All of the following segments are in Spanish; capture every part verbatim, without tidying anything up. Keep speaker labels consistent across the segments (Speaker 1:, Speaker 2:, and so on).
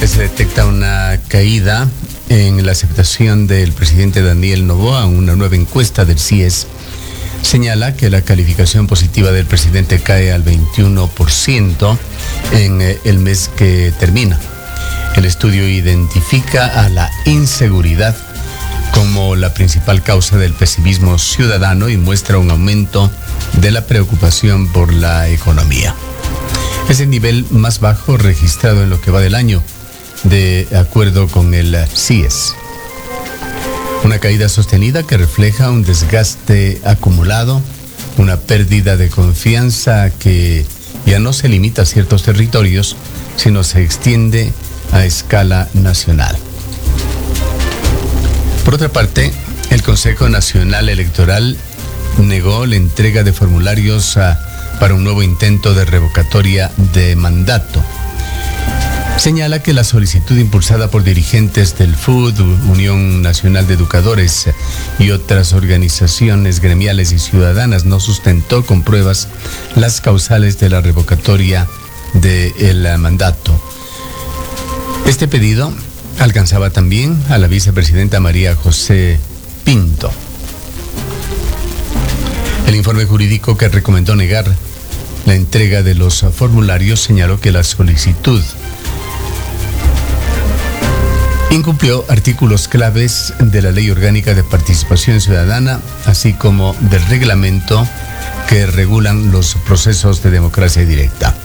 Speaker 1: Actualmente se detecta una caída en la aceptación del presidente Daniel Noboa. Una nueva encuesta del C I E S señala que la calificación positiva del presidente cae al veintiuno por ciento en el mes que termina. El estudio identifica a la inseguridad como la principal causa del pesimismo ciudadano y muestra un aumento de la preocupación por la economía. Es el nivel más bajo registrado en lo que va del año, de acuerdo con el C I E S. Una caída sostenida que refleja un desgaste acumulado, una pérdida de confianza que ya no se limita a ciertos territorios, sino se extiende a escala nacional. Por otra parte, el Consejo Nacional Electoral negó la entrega de formularios a, para un nuevo intento de revocatoria de mandato. Señala que la solicitud impulsada por dirigentes del F U D, Unión Nacional de Educadores y otras organizaciones gremiales y ciudadanas no sustentó con pruebas las causales de la revocatoria del mandato. Este pedido alcanzaba también a la vicepresidenta María José Pinto. El informe jurídico que recomendó negar la entrega de los formularios señaló que la solicitud incumplió artículos claves de la Ley Orgánica de Participación Ciudadana, así como del reglamento que regulan los procesos de democracia directa.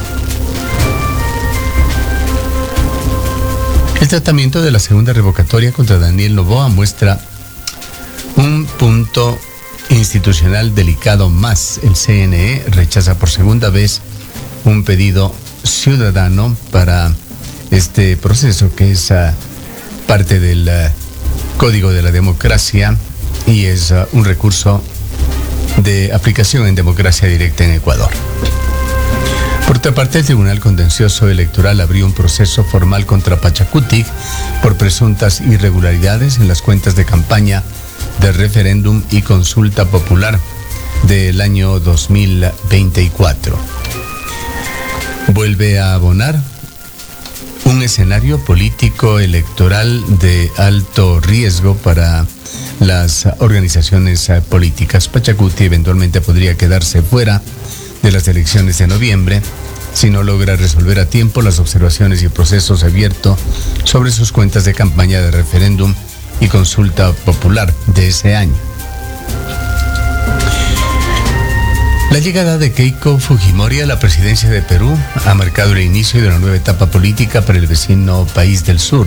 Speaker 1: El tratamiento de la segunda revocatoria contra Daniel Noboa muestra un punto institucional delicado más. El C N E rechaza por segunda vez un pedido ciudadano para este proceso que es uh, parte del uh, Código de la Democracia y es uh, un recurso de aplicación en democracia directa en Ecuador. Por otra parte, el Tribunal Contencioso Electoral abrió un proceso formal contra Pachacutic por presuntas irregularidades en las cuentas de campaña del referéndum y consulta popular del año dos mil veinticuatro. Vuelve a abonar un escenario político electoral de alto riesgo para las organizaciones políticas. Pachacuti eventualmente podría quedarse fuera de las elecciones de noviembre si no logra resolver a tiempo las observaciones y procesos abiertos sobre sus cuentas de campaña de referéndum y consulta popular de ese año. La llegada de Keiko Fujimori a la presidencia de Perú ha marcado el inicio de una nueva etapa política para el vecino país del sur.